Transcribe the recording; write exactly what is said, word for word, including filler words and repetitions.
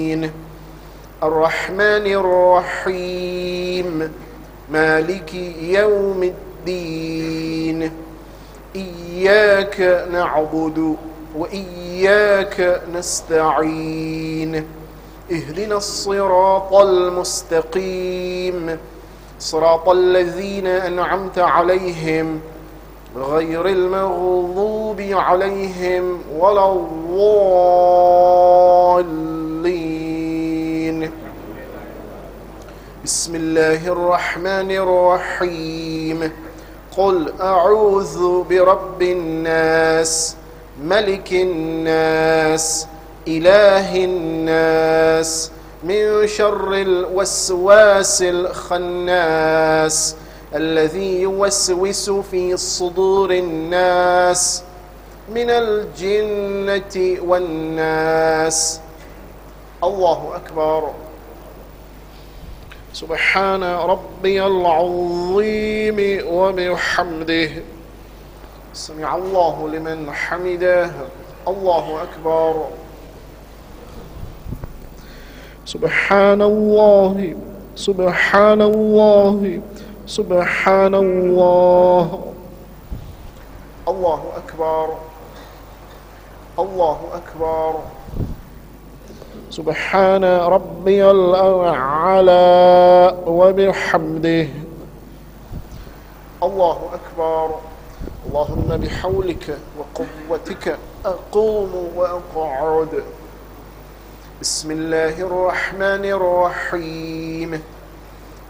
الرحمن الرحيم مالك يوم الدين إياك نعبد وإياك نستعين اهدنا الصراط المستقيم صراط الذين أنعمت عليهم غير المغضوب عليهم ولا الضالين. بسم الله الرحمن الرحيم. قل أعوذ برب الناس ملك الناس إله الناس من شر الوسواس الخناس الذي يوسوس في صدور الناس من الجنة والناس. الله أكبر. سبحان ربي العظيم وبحمده. سمع الله لمن حمده. الله أكبر. سبحان الله سبحان الله سبحان الله. الله أكبر. الله أكبر. سبحان ربي الأعلى وبحمده. الله أكبر. اللهم بحولك وقوتك أقوم وأقعد. بسم الله الرحمن الرحيم.